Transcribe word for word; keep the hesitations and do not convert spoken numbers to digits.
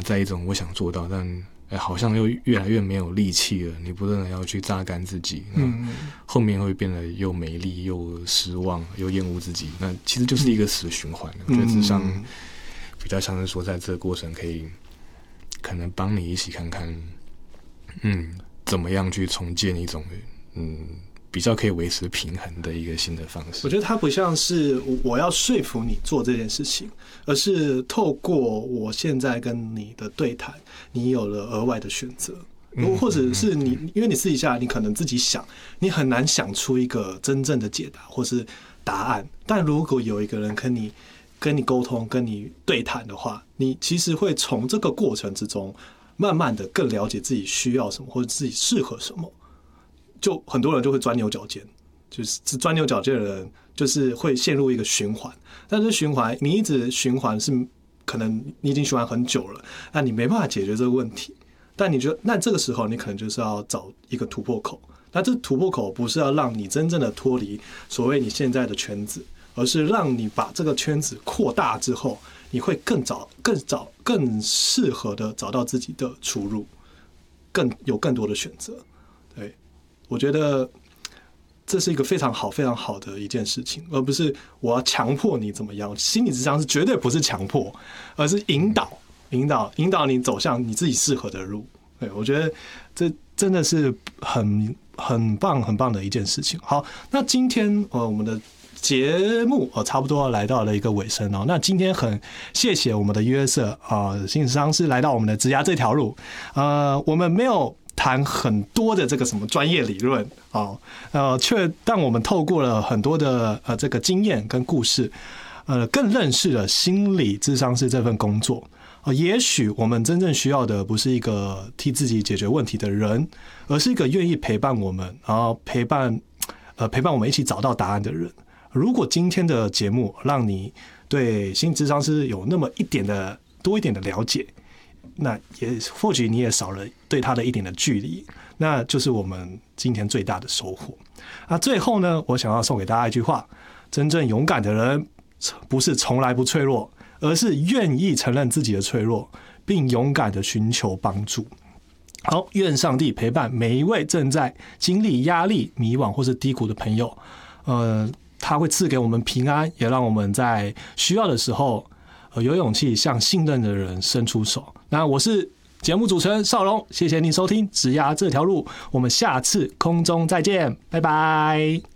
在一种我想做到，但哎好像又越来越没有力气了。你不断的要去榨干自己，嗯，后面会变得又没力、又失望、又厌恶自己。那其实就是一个死循环。我觉得智商比较像是说，在这个过程可以可能帮你一起看看，嗯，怎么样去重建一种嗯。比较可以维持平衡的一个新的方式。 我觉得它不像是我要说服你做这件事情，而是透过我现在跟你的对谈，你有了额外的选择，或者是你，因为你私底下你可能自己想，你很难想出一个真正的解答或是答案。但如果有一个人跟你跟你沟通、跟你对谈的话，你其实会从这个过程之中，慢慢的更了解自己需要什么，或者自己适合什么。就很多人就会钻牛角尖，就是钻牛角尖的人，就是会陷入一个循环。但是循环，你一直循环是可能你已经循环很久了，那你没办法解决这个问题。但你觉得，那这个时候你可能就是要找一个突破口。那这突破口不是要让你真正的脱离所谓你现在的圈子，而是让你把这个圈子扩大之后，你会更早、更早、更适合的找到自己的出路，更有更多的选择。对。我觉得这是一个非常好、非常好的一件事情，而不是我要强迫你怎么样。心理咨商是绝对不是强迫，而是引导、引导、引导你走向你自己适合的路。对，我觉得这真的是很很棒、很棒的一件事情。好，那今天呃我们的节目呃差不多来到了一个尾声哦。那今天很谢谢我们的约瑟啊，心理咨商师来到我们的职涯这条路。呃，我们没有谈很多的这个什么专业理论啊，呃，却但我们透过了很多的呃这个经验跟故事，呃，更认识了心理咨商师这份工作。呃，也许我们真正需要的不是一个替自己解决问题的人，而是一个愿意陪伴我们，然后陪伴呃陪伴我们一起找到答案的人。如果今天的节目让你对心理咨商师有那么一点的多一点的了解，那也或许你也少了对他的一点的距离，那就是我们今天最大的收获。那最后呢，我想要送给大家一句话：真正勇敢的人，不是从来不脆弱，而是愿意承认自己的脆弱，并勇敢的寻求帮助。好，愿上帝陪伴每一位正在经历压力、迷惘或是低谷的朋友。呃，他会赐给我们平安，也让我们在需要的时候有勇气向信任的人伸出手。那我是节目主持人邵荣，谢谢您收听《职涯这条路》，我们下次空中再见，拜拜。